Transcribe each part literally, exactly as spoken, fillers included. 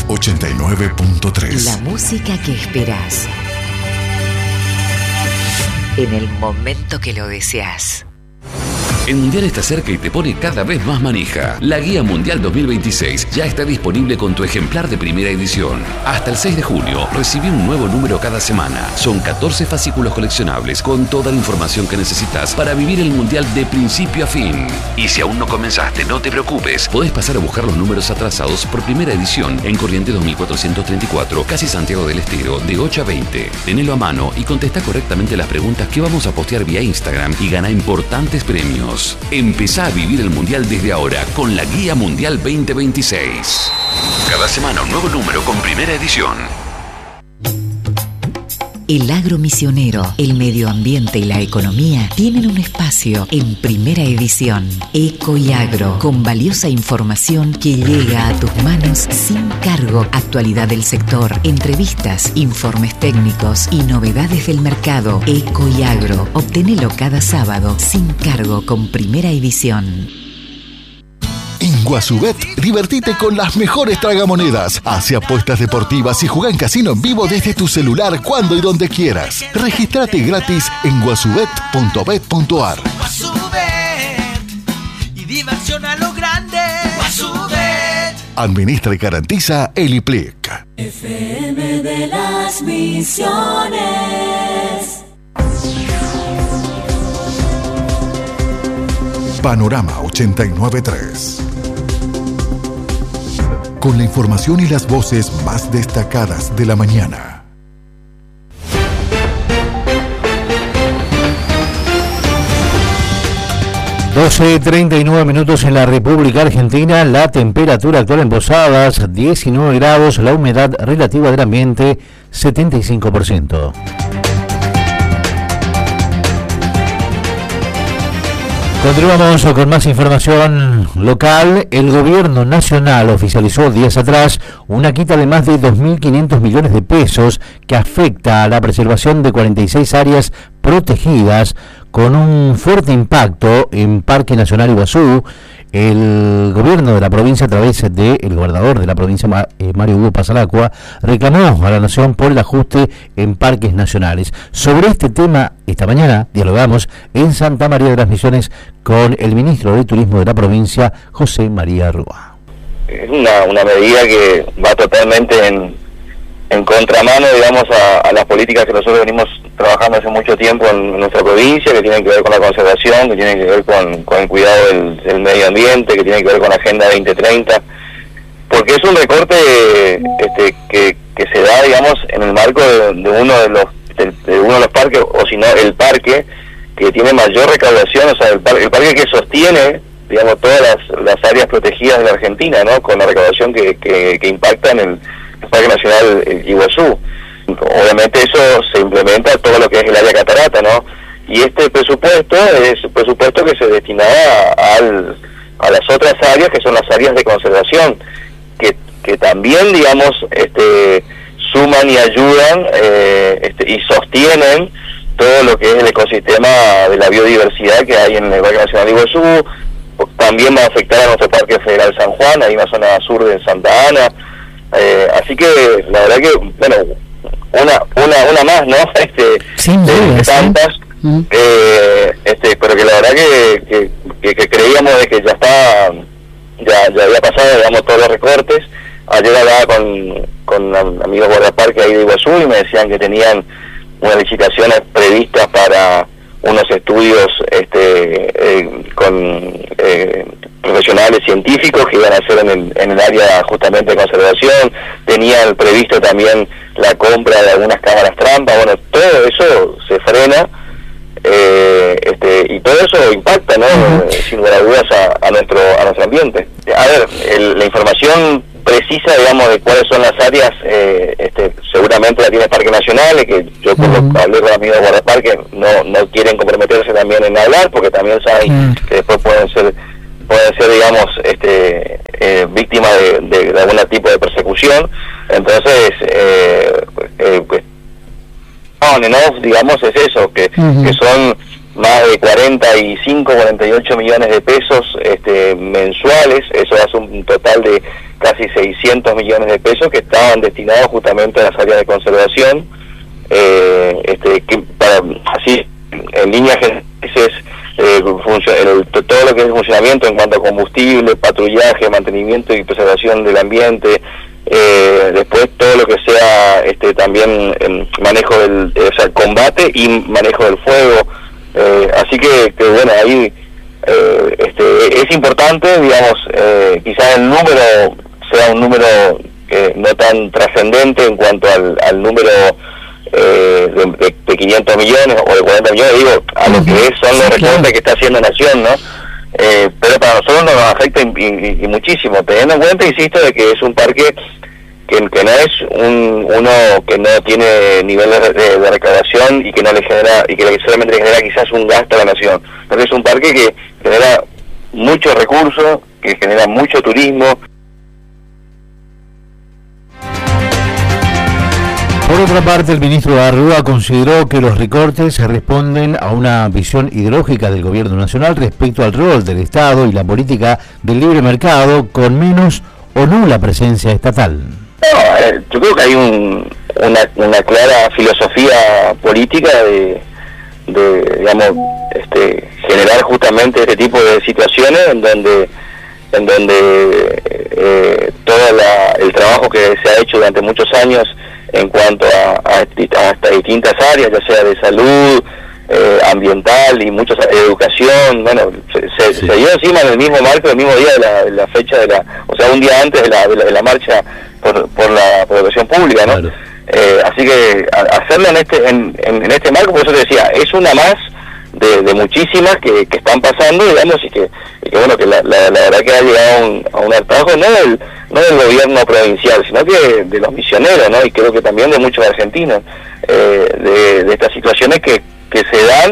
ochenta y nueve punto tres. La música que esperás en el momento que lo deseas. El Mundial está cerca y te pone cada vez más manija. La Guía Mundial dos mil veintiséis ya está disponible con tu ejemplar de primera edición. Hasta el seis de junio, recibí un nuevo número cada semana. Son catorce fascículos coleccionables con toda la información que necesitas para vivir el Mundial de principio a fin. Y si aún no comenzaste, no te preocupes. Podés pasar a buscar los números atrasados por primera edición en Corrientes dos mil cuatrocientos treinta y cuatro, casi Santiago del Estero, de ocho a veinte. Tenelo a mano y contestá correctamente las preguntas que vamos a postear vía Instagram y gana importantes premios. Empezá a vivir el Mundial desde ahora con la Guía Mundial veinte veintiséis. Cada semana un nuevo número con primera edición. El agro misionero, el medio ambiente y la economía tienen un espacio en primera edición. Eco y Agro, con valiosa información que llega a tus manos sin cargo. Actualidad del sector, entrevistas, informes técnicos y novedades del mercado. Eco y Agro, obtenelo cada sábado sin cargo con primera edición. En Guasubet, divertite con las mejores tragamonedas. Hace apuestas deportivas y juega en casino en vivo desde tu celular cuando y donde quieras. Regístrate gratis en guasubet punto bet punto ar. Guasubet y diversión a lo grande. Guasubet. Administra y garantiza el I P L I C. F M de las Misiones. Panorama ochenta y nueve punto tres. Con la información y las voces más destacadas de la mañana. doce treinta y nueve minutos en la República Argentina. La temperatura actual en Posadas, diecinueve grados. La humedad relativa del ambiente, setenta y cinco por ciento. Continuamos con más información local. El gobierno nacional oficializó días atrás una quita de más de dos mil quinientos millones de pesos que afecta a la preservación de cuarenta y seis áreas protegidas con un fuerte impacto en Parque Nacional Iguazú. El gobierno de la provincia, a través del gobernador de la provincia, Mario Hugo Pasalacqua, reclamó a la nación por el ajuste en parques nacionales. Sobre este tema, esta mañana dialogamos en Santa María de las Misiones con el ministro de Turismo de la provincia, José María Rúa. Es una, una medida que va totalmente en, en contramano, digamos, a, a las políticas que nosotros venimos trabajando hace mucho tiempo en nuestra provincia, que tienen que ver con la conservación, que tienen que ver con, con el cuidado del, del medio ambiente, que tienen que ver con la Agenda veinte treinta, porque es un recorte este, que, que se da, digamos, en el marco de, de uno de los de, de uno de los parques, o si no, el parque que tiene mayor recaudación, o sea, el, par, el parque que sostiene, digamos, todas las, las áreas protegidas de la Argentina, ¿no?, con la recaudación que, que, que impacta en el, el Parque Nacional Iguazú. Obviamente eso se implementa todo lo que es el área catarata, ¿no? Y este presupuesto es un presupuesto que se destinaba al, a las otras áreas, que son las áreas de conservación, que, que también, digamos, este, suman y ayudan eh, este, y sostienen todo lo que es el ecosistema de la biodiversidad que hay en el Parque Nacional Iguazú. También va a afectar a nuestro Parque Federal San Juan, ahí en la zona sur de Santa Ana. Eh, así que la verdad que, bueno, una una una más, ¿no? Este, Sin de, duda, de tantas, ¿sí? eh, este, pero que la verdad que, que, que, que creíamos de que ya está, ya, ya había pasado, digamos, todos los recortes. Ayer hablaba con, con amigos guardaparques ahí de Iguazú y me decían que tenían unas licitaciones previstas para unos estudios este eh, con eh, profesionales científicos que iban a hacer en el, en el área justamente de conservación. Tenían previsto también la compra de algunas cámaras trampa. Bueno, todo eso se frena eh, este y todo eso impacta, ¿no? Uh-huh. eh, sin lugar a dudas a, a nuestro a nuestro ambiente. A ver, el, la información precisa, digamos, de cuáles son las áreas, eh, este, seguramente la tiene Parque Nacional, que yo cuando uh-huh. hablé con amigos de guardaparques no no quieren comprometerse también en hablar, porque también saben uh-huh. que después pueden ser pueden ser digamos este eh, víctimas de, de, de algún tipo de persecución. Entonces eh, eh, pues, on and off, digamos, es eso, que, uh-huh. que son más de cuarenta y cinco, cuarenta y ocho millones de pesos este mensuales. Eso hace un total de casi casi seiscientos millones de pesos que estaban destinados justamente a las áreas de conservación, eh, este, que para así en líneas generales eh, el, todo lo que es el funcionamiento en cuanto a combustible, patrullaje, mantenimiento y preservación del ambiente, eh, después todo lo que sea este también eh, manejo del eh, o sea, combate y manejo del fuego, eh, así que, que bueno, ahí eh, este, es importante, digamos, eh, quizás el número sea un número eh, no tan trascendente en cuanto al, al número eh, de, de, de quinientos millones o de cuarenta millones, digo, a lo que es, son los recortes que está haciendo Nación, ¿no? Eh, pero para nosotros nos afecta y, y, y muchísimo, teniendo en cuenta, insisto, de que es un parque que, que no es un uno que no tiene nivel de, de, de recaudación y que no le genera, y que solamente le genera quizás un gasto a la Nación, porque es un parque que genera muchos recursos, que genera mucho turismo. Por otra parte, el ministro de Arrúa consideró que los recortes responden a una visión ideológica del gobierno nacional respecto al rol del Estado y la política del libre mercado con menos o nula presencia estatal. No, eh, yo creo que hay un, una, una clara filosofía política de, de digamos, este, generar justamente este tipo de situaciones en donde en donde eh, todo la, el trabajo que se ha hecho durante muchos años en cuanto a, a, a hasta distintas áreas, ya sea de salud, eh, ambiental y muchos de educación, bueno, se, se, sí. se dio encima en el mismo marco, el mismo día de la, de la fecha de la, o sea, un día antes de la, de la, de la marcha por, por la por la educación pública, ¿no? Claro. Eh, así que a, hacerlo en este en, en, en este marco, por eso te decía, es una más de, de muchísimas que, que están pasando, digamos, y que, y que bueno, que la, la, la verdad que ha llegado a un, a un hartazgo, no del, no del gobierno provincial, sino que de, de los misioneros, ¿no? Y creo que también de muchos argentinos, eh, de, de estas situaciones que, que se dan,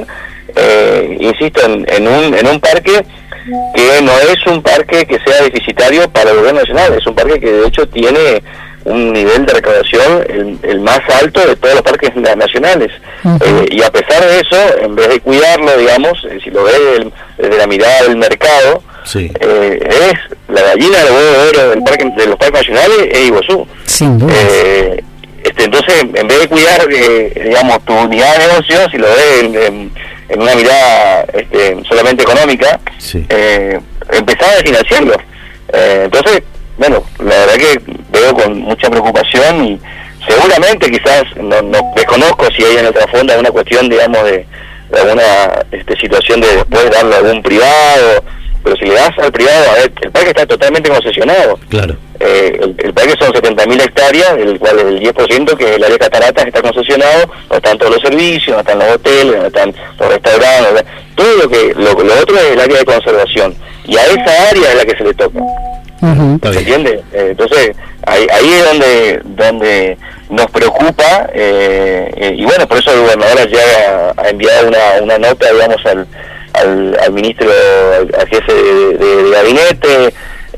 eh, insisto, en, en un en un parque que no es un parque que sea deficitario para el gobierno nacional, es un parque que de hecho tiene un nivel de recaudación el, el más alto de todos los parques nacionales. Uh-huh. eh, y a pesar de eso, en vez de cuidarlo, digamos, eh, si lo ve desde, desde la mirada del mercado, sí. eh, es la gallina del huevo de oro del parque, de los parques nacionales es Iguazú. Sin duda. Eh, este, entonces, en vez de cuidar, eh, digamos, tu unidad de negocio, si lo ve en, en, en una mirada este, solamente económica, sí. eh, empezar a financiarlo. Eh, entonces, bueno, la verdad que veo con mucha preocupación y seguramente quizás, no, no desconozco si hay en el trasfondo alguna cuestión, digamos, de, de alguna este, situación de después darle a algún privado, pero si le das al privado, a ver, el parque está totalmente concesionado. Claro. Eh, el, el parque son setenta mil hectáreas, del cual el diez por ciento, que es el área de cataratas, está concesionado, no están todos los servicios, no están los hoteles, no están los restaurantes, no, todo lo que lo, lo otro es el área de conservación, y a esa área es la que se le toca. Uh-huh. ¿Se entiende? Eh, entonces ahí, ahí es donde donde nos preocupa, eh, eh, y bueno, por eso el gobernador ya ha, ha enviado una, una nota, digamos, al, al, al ministro, al, al jefe de, de, de gabinete,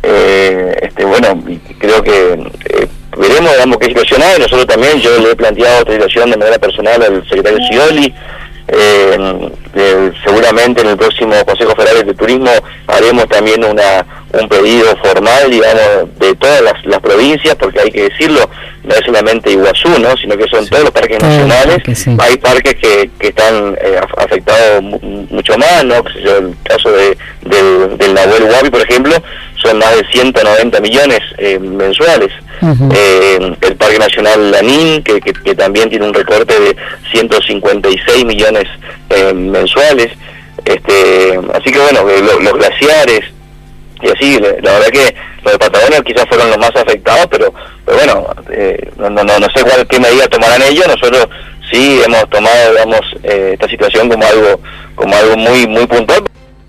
eh, este bueno, creo que eh, veremos, digamos, qué situación hay. Nosotros también, yo le he planteado otra situación de manera personal al secretario Scioli. Eh, eh, seguramente en el próximo Consejo Federal de Turismo haremos también una un pedido formal, digamos, de todas las, las provincias, porque hay que decirlo, no es solamente Iguazú, ¿no? Sino que son sí. todos los parques todo nacionales, que sí. Hay parques que, que están eh, afectados mu mucho más, ¿no? Yo, el caso de, del, del Nahuel Huapi, por ejemplo, son más de ciento noventa millones eh, mensuales. Uh-huh. eh, el Parque Nacional Lanín, que, que, que también tiene un recorte de ciento cincuenta y seis millones eh, mensuales. Este, así que bueno, lo, los glaciares, y así, la verdad que los de Patagonia quizás fueron los más afectados, pero pero bueno, eh, no, no no sé cuál qué medida tomarán ellos. Nosotros sí hemos tomado, digamos, eh, esta situación como algo como algo muy muy puntual.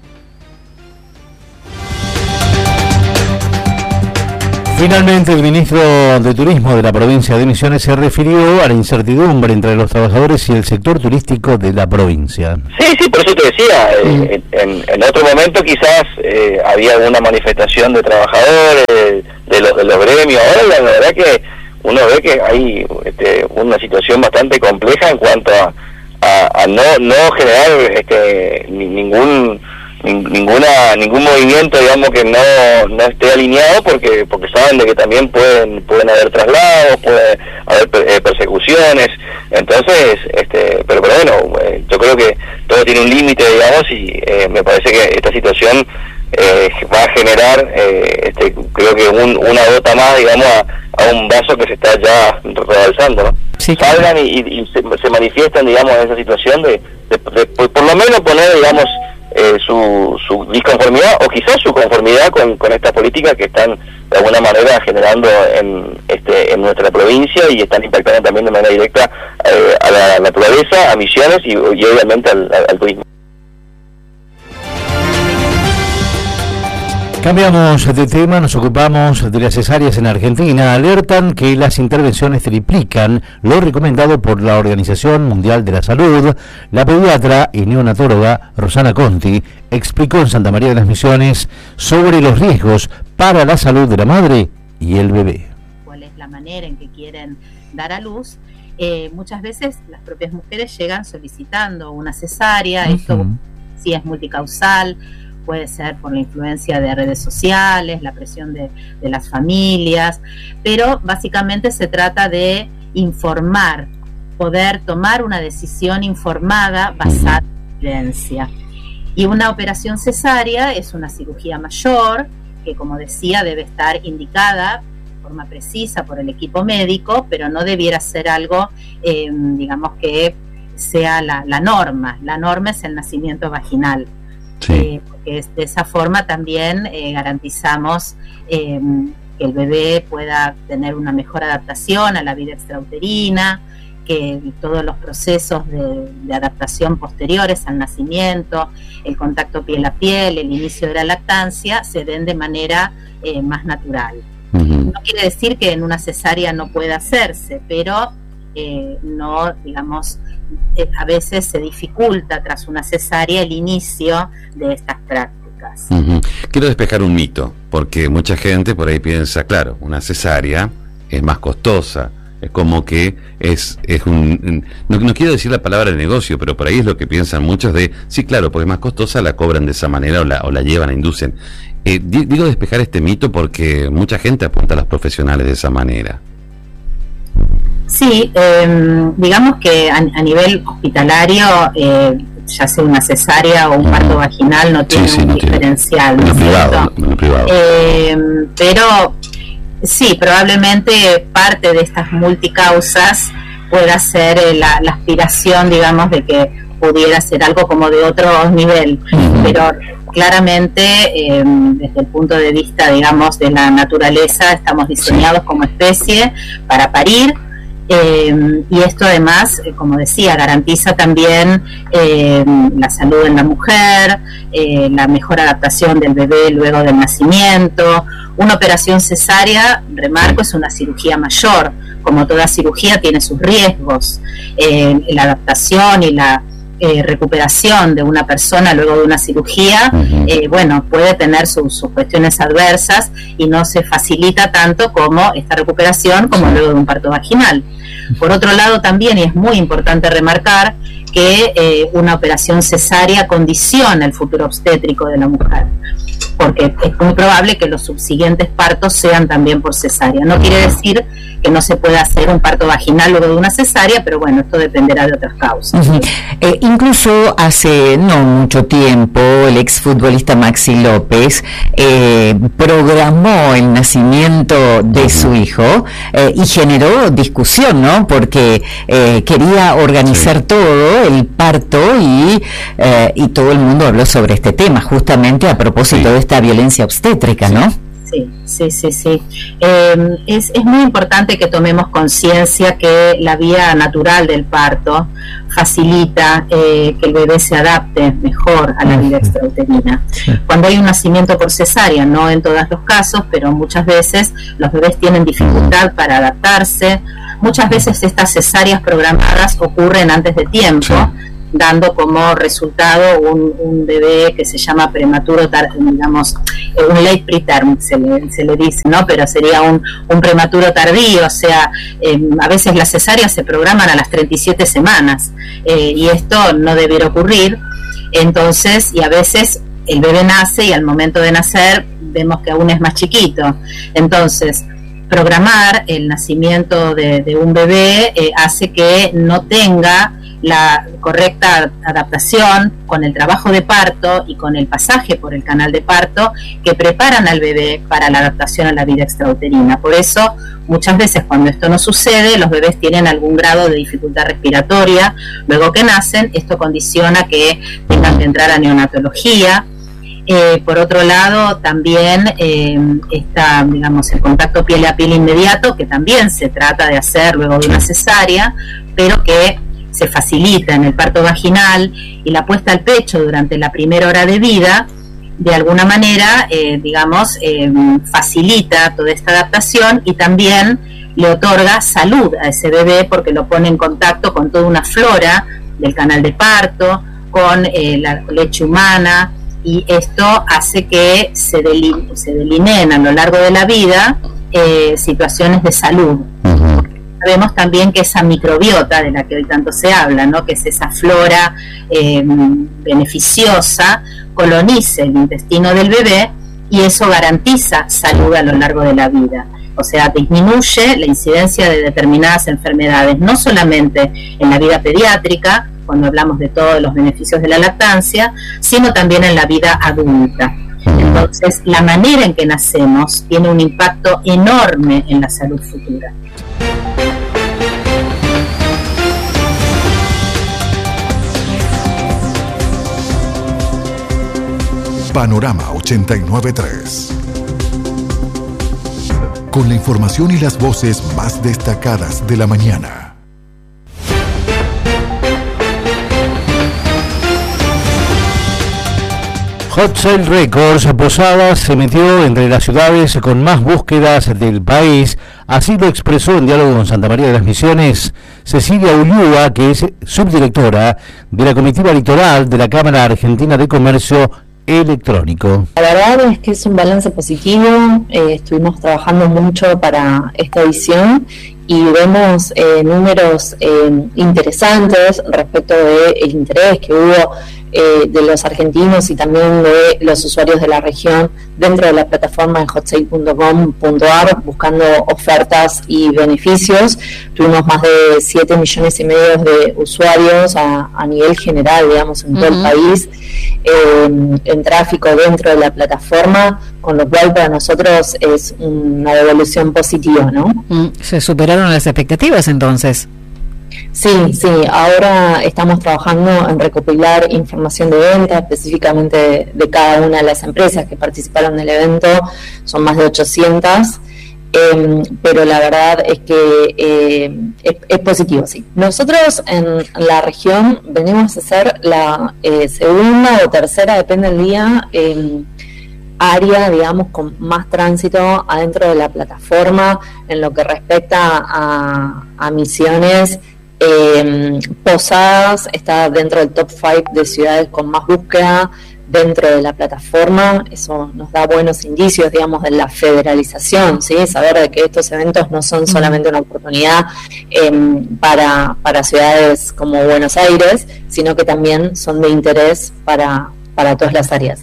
Finalmente, el ministro de Turismo de la provincia de Misiones se refirió a la incertidumbre entre los trabajadores y el sector turístico de la provincia. Sí, sí, por eso te decía, mm. eh, en, en otro momento quizás eh, había alguna manifestación de trabajadores, de los, de los gremios. Ahora la verdad que uno ve que hay este, una situación bastante compleja en cuanto a, a, a no, no generar este, ni, ningún ninguna ningún movimiento, digamos, que no no esté alineado, porque porque saben de que también pueden pueden haber traslados, puede haber eh, persecuciones. Entonces, este pero pero bueno, eh, yo creo que todo tiene un límite, digamos, y eh, me parece que esta situación eh, va a generar, eh, este creo que un, una gota más, digamos, a, a un vaso que se está ya rebalsando, ¿no? Sí, salgan y, y, y se, se manifiestan, digamos, en esa situación de, de, de, de por lo menos poner, digamos, eh, su, su disconformidad, o quizás su conformidad con, con esta política que están de alguna manera generando en este en nuestra provincia, y están impactando también de manera directa eh, a la naturaleza, a Misiones y, y obviamente al, al, al turismo. Cambiamos de tema, nos ocupamos de las cesáreas en Argentina. Alertan que las intervenciones triplican lo recomendado por la Organización Mundial de la Salud. La pediatra y neonatóloga Rosana Conti explicó en Santa María de las Misiones sobre los riesgos para la salud de la madre y el bebé. ¿Cuál es la manera en que quieren dar a luz? Eh, muchas veces las propias mujeres llegan solicitando una cesárea. Uh-huh. Esto sí es multicausal. Puede ser por la influencia de redes sociales, la presión de, de las familias, pero básicamente se trata de informar, poder tomar una decisión informada basada en evidencia. Y una operación cesárea es una cirugía mayor que, como decía, debe estar indicada de forma precisa por el equipo médico, pero no debiera ser algo, eh, digamos, que sea la, la norma. La norma es el nacimiento vaginal. Sí. Eh, porque de esa forma también eh, garantizamos eh, que el bebé pueda tener una mejor adaptación a la vida extrauterina, que todos los procesos de, de adaptación posteriores al nacimiento, el contacto piel a piel, el inicio de la lactancia, se den de manera eh, más natural. Uh-huh. No quiere decir que en una cesárea no pueda hacerse, pero eh, no, digamos, a veces se dificulta tras una cesárea el inicio de estas prácticas. Uh-huh. Quiero despejar un mito, porque mucha gente por ahí piensa, claro, una cesárea es más costosa, es como que es es un... No, no quiero decir la palabra negocio, pero por ahí es lo que piensan muchos de, sí, claro, porque es más costosa, la cobran de esa manera o la, o la llevan, la inducen. Eh, digo despejar este mito porque mucha gente apunta a los profesionales de esa manera. Sí, eh, digamos que a, a nivel hospitalario, eh, ya sea una cesárea o un uh-huh. parto vaginal, no tiene sí, sí, un no diferencial, ¿no es cierto? En privado. Eh, pero sí, probablemente parte de estas multicausas pueda ser eh, la, la aspiración, digamos, de que pudiera ser algo como de otro nivel, uh-huh. pero claramente eh, desde el punto de vista, digamos, de la naturaleza, estamos diseñados sí. como especie para parir. Eh, y esto además, eh, como decía, garantiza también eh, la salud en la mujer, eh, la mejor adaptación del bebé luego del nacimiento. Una operación cesárea, remarco, es una cirugía mayor. Como toda cirugía tiene sus riesgos. Eh, la adaptación y la eh, recuperación de una persona luego de una cirugía, eh, bueno, puede tener sus, sus cuestiones adversas y no se facilita tanto como esta recuperación como luego de un parto vaginal. Por otro lado también, y es muy importante remarcar, que eh, una operación cesárea condiciona el futuro obstétrico de la mujer, porque es muy probable que los subsiguientes partos sean también por cesárea. No quiere decir que no se pueda hacer un parto vaginal luego de una cesárea, pero bueno, esto dependerá de otras causas. Uh-huh. Eh, incluso hace no mucho tiempo, el exfutbolista Maxi López eh, programó el nacimiento de su hijo eh, y generó discusión, ¿no? Porque eh, quería organizar sí. todo el parto y, eh, y todo el mundo habló sobre este tema, justamente a propósito sí. de esta violencia obstétrica, sí. ¿no? Sí, sí, sí, sí. Eh, es, es muy importante que tomemos conciencia que la vía natural del parto facilita eh, que el bebé se adapte mejor a la vida extrauterina. Sí. Cuando hay un nacimiento por cesárea, no en todos los casos, pero muchas veces los bebés tienen dificultad para adaptarse. Muchas veces estas cesáreas programadas ocurren antes de tiempo, sí. dando como resultado un, un bebé que se llama prematuro, tar, digamos, un late preterm se le, se le dice, ¿no? Pero sería un, un prematuro tardío, o sea, eh, a veces las cesáreas se programan a las treinta y siete semanas, eh, y esto no debiera ocurrir. Entonces, y a veces el bebé nace y al momento de nacer vemos que aún es más chiquito. Entonces, programar el nacimiento de, de un bebé eh, hace que no tenga la correcta adaptación con el trabajo de parto y con el pasaje por el canal de parto que preparan al bebé para la adaptación a la vida extrauterina. Por eso, muchas veces cuando esto no sucede, los bebés tienen algún grado de dificultad respiratoria luego que nacen. Esto condiciona que tengan que entrar a neonatología. Eh, por otro lado, también eh, está, digamos, el contacto piel a piel inmediato, que también se trata de hacer luego de una cesárea, pero que se facilita en el parto vaginal, y la puesta al pecho durante la primera hora de vida, de alguna manera, eh, digamos, eh, facilita toda esta adaptación y también le otorga salud a ese bebé porque lo pone en contacto con toda una flora del canal de parto, con eh, la leche humana, y esto hace que se, deline- se delineen a lo largo de la vida eh, situaciones de salud. Uh-huh. Sabemos también que esa microbiota de la que hoy tanto se habla, ¿no?, que es esa flora eh, beneficiosa, colonice el intestino del bebé y eso garantiza salud a lo largo de la vida. O sea, disminuye la incidencia de determinadas enfermedades, no solamente en la vida pediátrica, cuando hablamos de todos los beneficios de la lactancia, sino también en la vida adulta. Entonces, la manera en que nacemos tiene un impacto enorme en la salud futura. Panorama ochenta y nueve punto tres. Con la información y las voces más destacadas de la mañana. Hot Sale Records Posadas se metió entre las ciudades con más búsquedas del país. Así lo expresó en diálogo con Santa María de las Misiones Cecilia Ulúa, que es subdirectora de la comitiva litoral de la Cámara Argentina de Comercio Electrónico. La verdad es que es un balance positivo. Eh, estuvimos trabajando mucho para esta edición y vemos eh, números eh, interesantes respecto del interés que hubo eh, de los argentinos y también de los usuarios de la región dentro de la plataforma en hot sale punto com punto a r buscando ofertas y beneficios. Tuvimos más de siete millones y medio de usuarios a, a nivel general, digamos, en uh-huh. todo el país, eh, en tráfico dentro de la plataforma, con lo cual para nosotros es una devolución positiva, ¿no? ¿Se superaron las expectativas entonces? Sí, sí, ahora estamos trabajando en recopilar información de venta, específicamente de, de cada una de las empresas que participaron del evento, son más de ochocientas, eh, pero la verdad es que eh, es, es positivo, sí. Nosotros en la región venimos a ser la eh, segunda o tercera, depende del día, eh, área, digamos, con más tránsito adentro de la plataforma en lo que respecta a, a Misiones. Eh, Posadas está dentro del top cinco de ciudades con más búsqueda dentro de la plataforma. Eso nos da buenos indicios, digamos, de la federalización, ¿sí? Saber de que estos eventos no son solamente una oportunidad eh, para, para ciudades como Buenos Aires, sino que también son de interés para, para todas las áreas.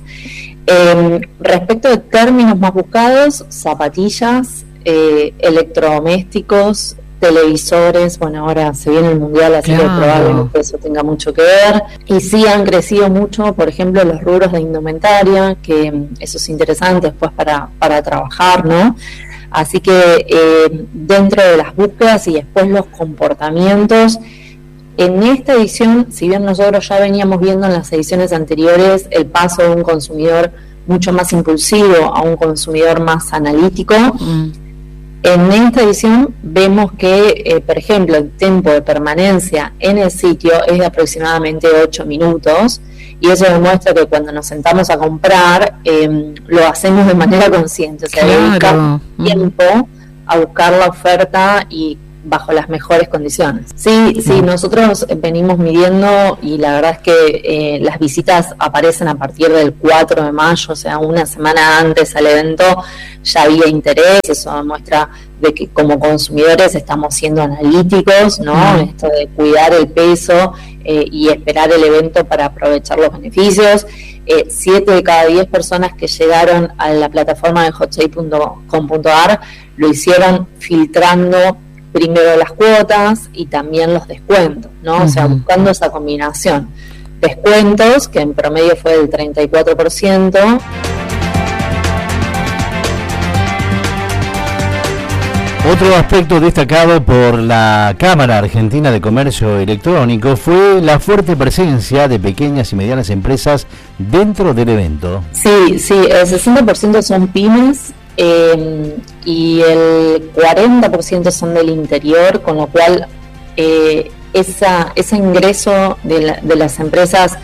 Eh, respecto de términos más buscados, zapatillas, eh, electrodomésticos, televisores, bueno, ahora se viene el mundial, así claro. que probablemente que eso tenga mucho que ver, y sí han crecido mucho, por ejemplo, los rubros de indumentaria, que eso es interesante después para, para trabajar, ¿no? Así que eh, dentro de las búsquedas y después los comportamientos, en esta edición, si bien nosotros ya veníamos viendo en las ediciones anteriores el paso de un consumidor mucho más impulsivo a un consumidor más analítico, mm. en esta edición vemos que, eh, por ejemplo, el tiempo de permanencia en el sitio es de aproximadamente ocho minutos, y eso demuestra que cuando nos sentamos a comprar eh, lo hacemos de manera consciente, o sea, claro. dedicamos tiempo a buscar la oferta y bajo las mejores condiciones. Sí, sí, nosotros venimos midiendo y la verdad es que eh, las visitas aparecen a partir del cuatro de mayo, o sea, una semana antes al evento ya había interés. Eso demuestra de que como consumidores estamos siendo analíticos, ¿no? Mm. Esto de cuidar el peso eh, y esperar el evento para aprovechar los beneficios. eh, siete de cada diez personas que llegaron a la plataforma de hotchey punto com punto a r lo hicieron filtrando primero las cuotas y también los descuentos, ¿no? Uh-huh. O sea, buscando esa combinación. Descuentos, que en promedio fue del treinta y cuatro por ciento. Otro aspecto destacado por la Cámara Argentina de Comercio Electrónico fue la fuerte presencia de pequeñas y medianas empresas dentro del evento. Sí, sí, el sesenta por ciento son pymes eh, y el cuarenta por ciento son del interior, con lo cual eh, esa, ese ingreso de, la, de las empresas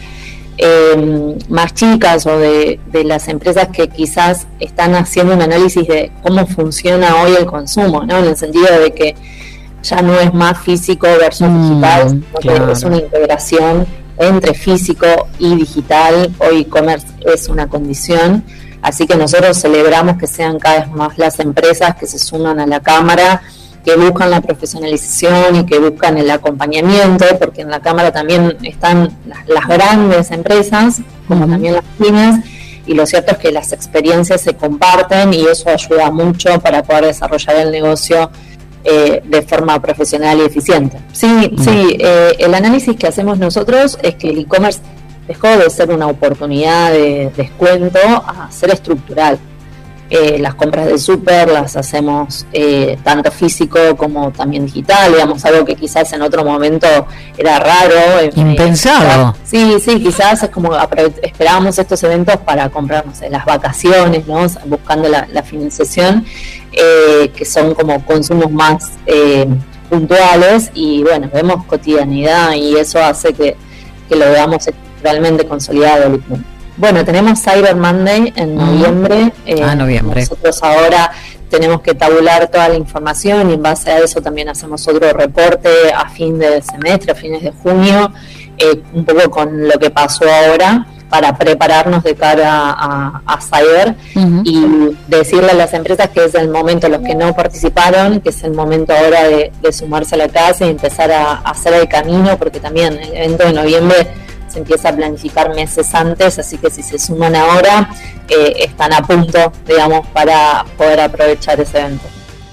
Eh, más chicas o de, de las empresas que quizás están haciendo un análisis de cómo funciona hoy el consumo, ¿no? En el sentido de que ya no es más físico versus mm, digital, sino claro. que es una integración entre físico y digital. Hoy e-commerce es una condición, así que nosotros celebramos que sean cada vez más las empresas que se suman a la Cámara, que buscan la profesionalización y que buscan el acompañamiento, porque en la Cámara también están las, las grandes empresas, como uh-huh. también las pymes, y lo cierto es que las experiencias se comparten y eso ayuda mucho para poder desarrollar el negocio eh, de forma profesional y eficiente. Sí, uh-huh. sí, eh, el análisis que hacemos nosotros es que el e-commerce dejó de ser una oportunidad de descuento a ser estructural. Eh, las compras de súper las hacemos eh, tanto físico como también digital, digamos, algo que quizás en otro momento era raro. Eh, Impensado. Eh, sí, sí, quizás es como esperábamos estos eventos para comprar, no sé, las vacaciones, ¿no? Buscando la, la financiación, eh, que son como consumos más eh, puntuales y bueno, vemos cotidianidad y eso hace que, que lo veamos realmente consolidado el punto. Bueno, tenemos Cyber Monday en noviembre. Eh, ah, noviembre. Nosotros ahora tenemos que tabular toda la información y en base a eso también hacemos otro reporte a fin de semestre, a fines de junio, eh, un poco con lo que pasó ahora para prepararnos de cara a, a Cyber uh-huh. y decirle a las empresas que es el momento, los que no participaron, que es el momento ahora de, de sumarse a la clase y empezar a, a hacer el camino, porque también el evento de noviembre se empieza a planificar meses antes, así que si se suman ahora, eh, están a punto, digamos, para poder aprovechar ese evento.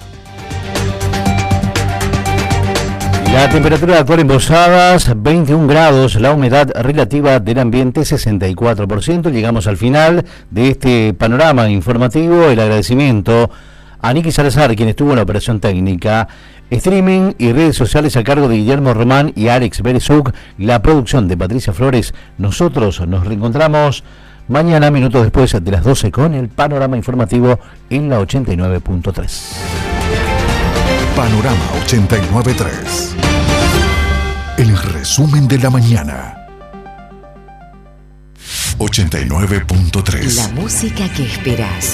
La temperatura actual en Posadas, veintiún grados, la humedad relativa del ambiente, sesenta y cuatro por ciento. Llegamos al final de este panorama informativo. El agradecimiento a Niki Salazar, quien estuvo en la operación técnica, streaming y redes sociales a cargo de Guillermo Román y Alex Berezuk, la producción de Patricia Flores. Nosotros nos reencontramos mañana, minutos después de las doce, con el panorama informativo en la ochenta y nueve punto tres. Panorama ochenta y nueve punto tres. El resumen de la mañana. ochenta y nueve punto tres. La música que esperás.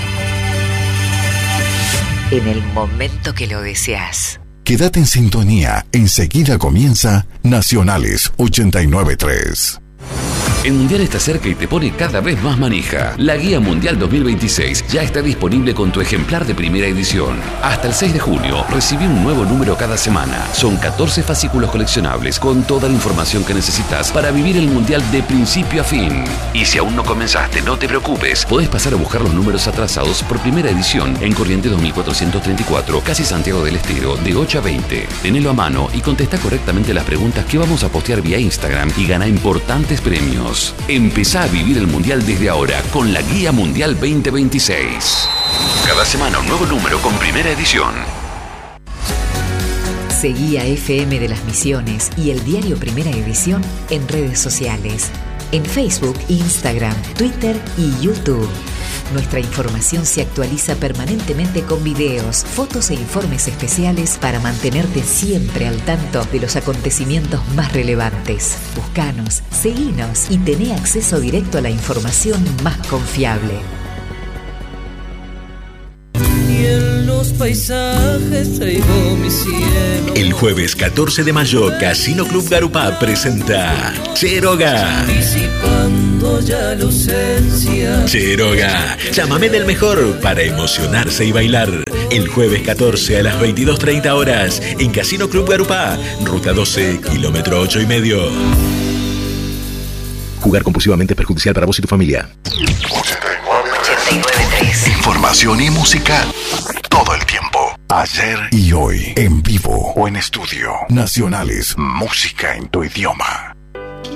En el momento que lo deseas. Quédate en sintonía. Enseguida comienza Nacionales ochenta y nueve punto tres. El Mundial está cerca y te pone cada vez más manija. La Guía Mundial dos mil veintiséis ya está disponible con tu ejemplar de primera edición. Hasta el seis de junio recibí un nuevo número cada semana. Son catorce fascículos coleccionables con toda la información que necesitas para vivir el Mundial de principio a fin. Y si aún no comenzaste, no te preocupes. Podés pasar a buscar los números atrasados por primera edición en Corrientes dos mil cuatrocientos treinta y cuatro, casi Santiago del Estero, de ocho a veinte. Tenelo a mano y contesta correctamente las preguntas que vamos a postear vía Instagram y gana importantes premios. Empezá a vivir el Mundial desde ahora con la Guía Mundial veinte veintiséis. Cada semana un nuevo número con primera edición. Seguí a F M de las Misiones y el diario Primera Edición en redes sociales. En Facebook, Instagram, Twitter y YouTube. Nuestra información se actualiza permanentemente con videos, fotos e informes especiales para mantenerte siempre al tanto de los acontecimientos más relevantes. Búscanos, seguinos y tené acceso directo a la información más confiable. Y en los paisajes traigo mi cielo. El jueves catorce de mayo, Casino Club Garupá presenta Cheroga. Disipando ya la ausencia. Cheroga, llámame del mejor para emocionarse y bailar. El jueves catorce a las veintidós treinta horas en Casino Club Garupá, ruta doce, kilómetro ocho y medio. Jugar compulsivamente es perjudicial para vos y tu familia. ochenta y nueve punto tres. Información y música todo el tiempo. Ayer y hoy. En vivo o en estudio. Nacionales. Música en tu idioma.